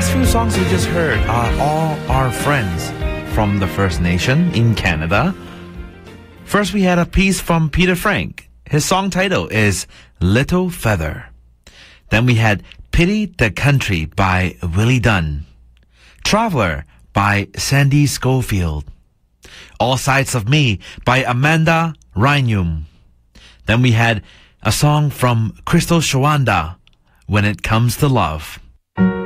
last few songs we just heard are all our friends from the First Nation in Canada. First, we had a piece from Peter Frank. His song title is Little Feather. Then we had Pity the Country by Willie Dunn. Traveler by Sandy Schofield. All Sides of Me by Amanda Reinum. Then we had a song from Crystal Shawanda, When It Comes to Love.